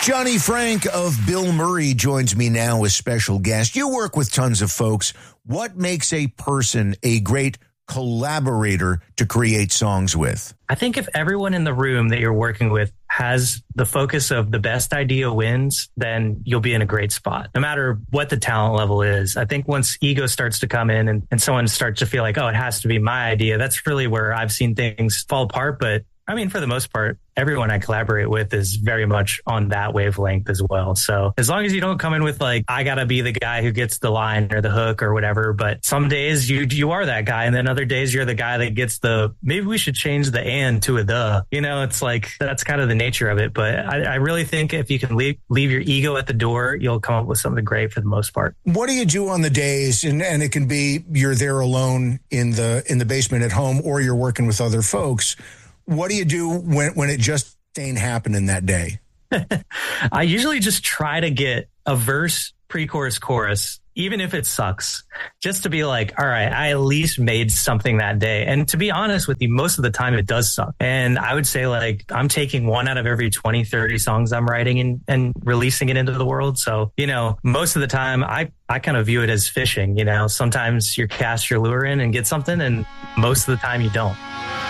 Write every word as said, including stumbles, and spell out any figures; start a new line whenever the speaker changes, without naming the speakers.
Johnny Frank of Bill Murray joins me now as special guest. You work with tons of folks. What makes a person a great collaborator to create songs with?
I think if everyone in the room that you're working with has the focus of the best idea wins, then you'll be in a great spot, no matter what the talent level is. I think once ego starts to come in and, and someone starts to feel like, oh, it has to be my idea, that's really where I've seen things fall apart. But I mean, for the most part, everyone I collaborate with is very much on that wavelength as well. So as long as you don't come in with like, I got to be the guy who gets the line or the hook or whatever. But some days you you are that guy. And then other days you're the guy that gets the, maybe we should change the and to a the. You know, it's like, that's kind of the nature of it. But I, I really think if you can leave, leave your ego at the door, you'll come up with something great for the most part.
What do you do on the days? And, and it can be you're there alone in the in the basement at home, or you're working with other folks. What do you do when, when it just ain't happening that day?
I usually just try to get a verse, pre-chorus, chorus, even if it sucks, just to be like, all right, I at least made something that day. And to be honest with you, most of the time it does suck. And I would say like I'm taking one out of every twenty, thirty songs I'm writing and, and releasing it into the world. So, you know, most of the time I, I kind of view it as fishing. You know, sometimes you cast your lure in and get something, and most of the time you don't.